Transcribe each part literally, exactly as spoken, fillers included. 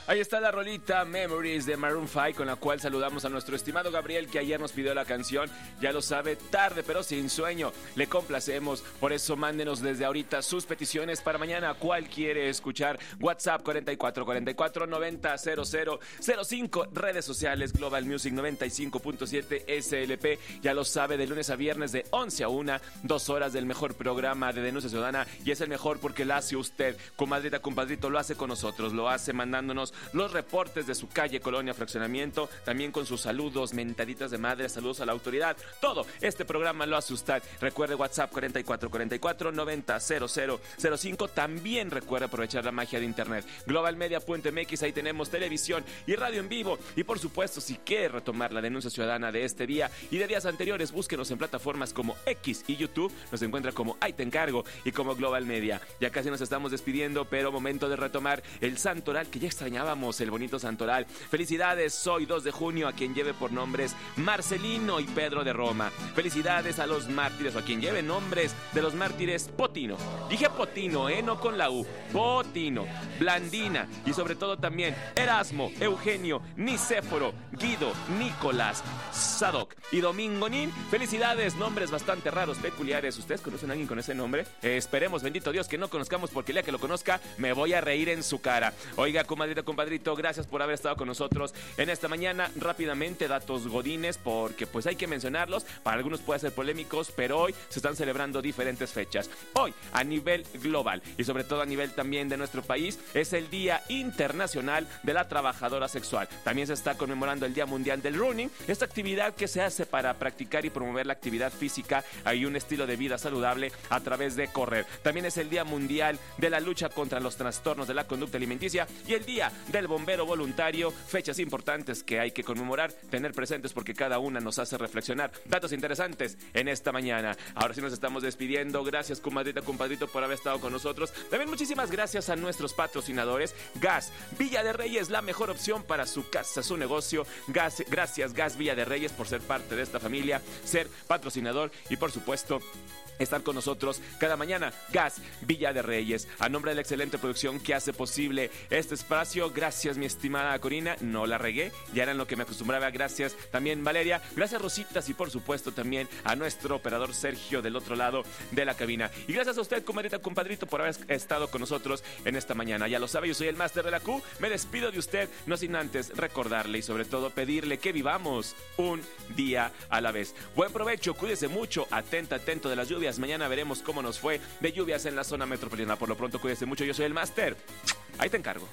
Ahí está la rolita Memories de Maroon cinco, con la cual saludamos a nuestro estimado Gabriel, que ayer nos pidió la canción. Ya lo sabe, tarde pero sin sueño. Le complacemos, por eso mándenos desde ahorita sus peticiones para mañana. ¿Cuál quiere escuchar? WhatsApp cuarenta y cuatro cuarenta y cuatro noventa cero cero cero cinco. Redes sociales Global Music noventa y cinco punto siete S L P. Ya lo sabe, de lunes a viernes de once a una, dos horas del mejor programa de denuncia ciudadana. Y es el mejor porque lo hace usted, comadrita, compadrito, lo hace con nosotros. Lo hace mandándonos los reportes de su calle, colonia, fraccionamiento, también con sus saludos, mentaditas de madre, saludos a la autoridad. Todo este programa lo hace usted. Recuerde WhatsApp cuarenta y cuatro cuarenta y cuatro noventa cero cero cero cinco. También recuerde aprovechar la magia de internet. globalmedia punto m x, ahí tenemos televisión y radio en vivo. Y por supuesto, si quiere retomar la denuncia ciudadana de este día y de días anteriores, búsquenos en plataformas como X y YouTube. Nos encuentra como Ahí Te Encargo y como Global Media. Ya casi nos estamos despidiendo, pero momento de retomar el santoral que ya extrañábamos, el bonito santoral. Felicidades hoy dos de junio a quien lleve por nombres Marcelino y Pedro de Roma. Felicidades a los mártires o a quien lleve nombres de los mártires Potino. Dije Potino, eh, no con la U. Potino, Blandina y sobre todo también Erasmo, Eugenio, Nicéforo, Guido, Nicolás, Sadoc y Domingo Nin. Felicidades, nombres bastante raros, peculiares. ¿Ustedes conocen a alguien con ese nombre? Eh, esperemos, bendito Dios, que no conozcamos, porque el día que lo conozca me voy a reír en su cara. Oiga, comadrita, compadrito, gracias por haber estado con nosotros en esta mañana. Rápidamente, datos godines, porque pues hay que mencionarlos. Para algunos puede ser polémicos, pero hoy se están celebrando diferentes fechas. Hoy, a nivel global y sobre todo a nivel también de nuestro país, es el Día Internacional de la Trabajadora Sexual. También se está conmemorando el Día Mundial del Running, esta actividad que se hace para practicar y promover la actividad física y un estilo de vida saludable a través de correr. También es el Día Mundial de la Lucha contra los Trastornos de la Conducta Alimenticia y el Día del Bombero Voluntario. Fechas importantes que hay que conmemorar, tener presentes, porque cada una nos hace reflexionar. Datos interesantes en esta mañana. Ahora sí nos estamos despidiendo. Gracias, comadrita, compadrito, por haber estado con nosotros. También muchísimas gracias a nuestros patrocinadores. Gas Villa de Reyes, la mejor opción para su casa, su negocio. Gas, gracias Gas Villa de Reyes por ser parte de esta familia, ser patrocinador y por supuesto estar con nosotros cada mañana. Gas Villa de Reyes, a nombre de la excelente producción que hace posible este espacio. Gracias, mi estimada Corina, no la regué, ya era en lo que me acostumbraba. Gracias también, Valeria. Gracias, Rositas, y por supuesto también a nuestro operador Sergio del otro lado de la cabina. Y gracias a usted, comadrita, compadrito, por haber estado con nosotros en esta mañana. Ya lo sabe, yo soy el máster de la Q. Me despido de usted, no sin antes recordarle y sobre todo pedirle que vivamos un día a la vez. Buen provecho, cuídese mucho, atenta, atento de las lluvias. Mañana veremos cómo nos fue de lluvias en la zona metropolitana. Por lo pronto, cuídese mucho. Yo soy el máster. Ahí te encargo.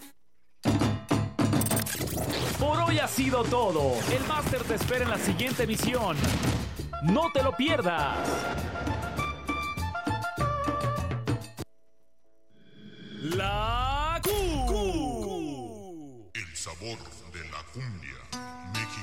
Por hoy ha sido todo. El máster te espera en la siguiente emisión. No te lo pierdas. La Q. El sabor de la cumbia.